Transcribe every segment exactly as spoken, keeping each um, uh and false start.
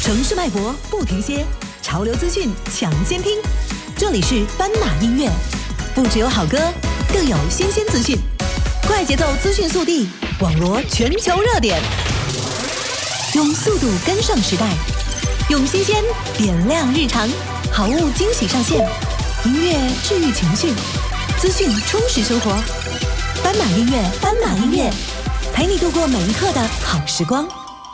城市脉搏不停歇，潮流资讯抢先听。这里是斑马音乐，不只有好歌，更有新鲜资讯。快节奏资讯速递，网罗全球热点，用速度跟上时代，用新鲜点亮日常，好物惊喜上线，音乐治愈情绪，资讯充实生活。斑马音乐，斑马音乐，陪你度过每一刻的好时光。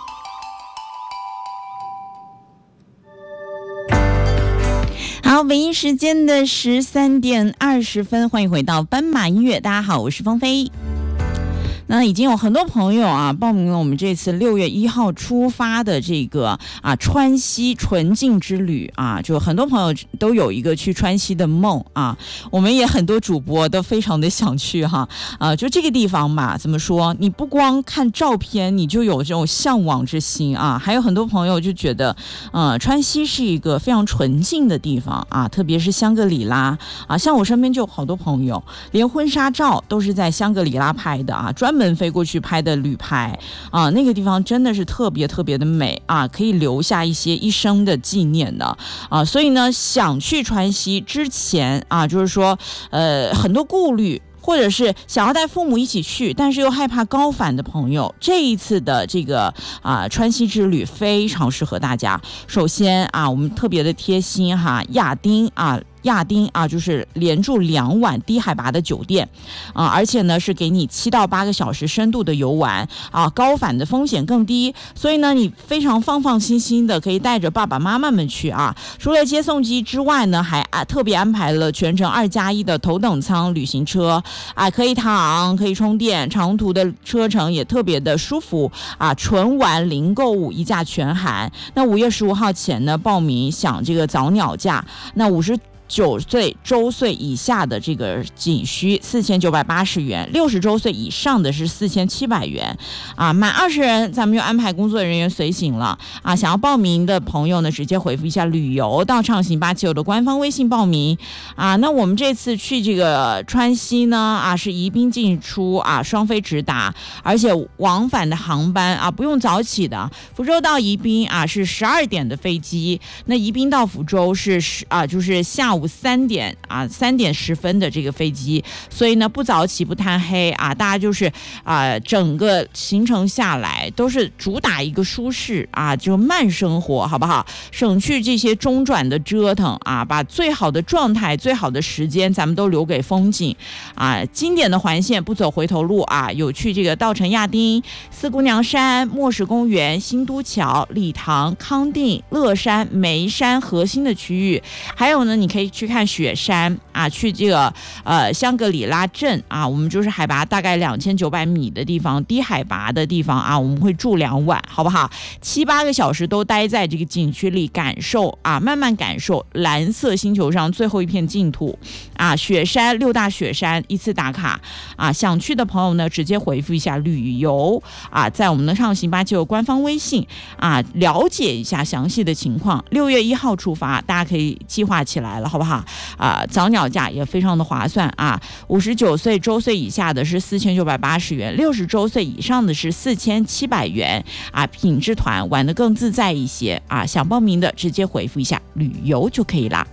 好，北京时间的十三点二十分，欢迎回到斑马音乐。大家好，我是芳菲。那已经有很多朋友啊报名了我们这次六月一号出发的这个啊川西纯净之旅啊，就很多朋友都有一个去川西的梦啊，我们也很多主播都非常的想去哈啊，就这个地方嘛，怎么说？你不光看照片，你就有这种向往之心啊。还有很多朋友就觉得，呃，川西是一个非常纯净的地方啊，特别是香格里拉啊，像我身边就有好多朋友，连婚纱照都是在香格里拉拍的啊，专门飞过去拍的旅拍啊，那个地方真的是特别特别的美啊，可以留下一些一生的纪念的啊。所以呢，想去川西之前啊，就是说呃很多顾虑，或者是想要带父母一起去，但是又害怕高反的朋友，这一次的这个啊川西之旅非常适合大家。首先啊，我们特别的贴心哈，亚丁啊。亚丁啊，就是连住两晚低海拔的酒店啊，而且呢是给你七到八个小时深度的游玩啊，高反的风险更低，所以呢你非常放放心心的可以带着爸爸妈妈们去啊。除了接送机之外呢，还啊特别安排了全程二加一的头等舱旅行车啊，可以躺可以充电，长途的车程也特别的舒服啊，纯玩零购物，一价全含。那五月十五号前呢报名享这个早鸟价，那五十九岁周岁以下的这个仅需四千九百八十元，六十周岁以上的是四千七百元啊。满二十人，咱们就安排工作人员随行了啊。想要报名的朋友呢，直接回复一下旅游到畅行八七九的官方微信报名啊。那我们这次去这个川西呢啊，是宜宾进出啊，双飞直达，而且往返的航班啊不用早起的，福州到宜宾啊是十二点的飞机，那宜宾到福州是啊就是下午三点啊，三点十分的这个飞机，所以呢不早起不贪黑啊，大家就是啊，整个行程下来都是主打一个舒适啊，就慢生活，好不好？省去这些中转的折腾啊，把最好的状态、最好的时间，咱们都留给风景啊。经典的环线不走回头路啊，有去这个稻城亚丁、四姑娘山、墨石公园、新都桥、礼堂、康定、乐山、眉山核心的区域，还有呢，你可以去看雪山啊，去这个呃香格里拉镇啊，我们就是海拔大概两千九百米的地方，低海拔的地方啊，我们会住两晚，好不好？七八个小时都待在这个景区里，感受啊，慢慢感受蓝色星球上最后一片净土啊，雪山六大雪山一次打卡啊，想去的朋友呢，直接回复一下旅游啊，在我们的畅行八七九官方微信啊，了解一下详细的情况。六月一号出发，大家可以计划起来了，好不好？啊，早鸟价也非常的划算啊！五十九岁周岁以下的是四千九百八十元，六十周岁以上的是四千七百元啊！品质团玩得更自在一些啊！想报名的直接回复一下旅游就可以啦。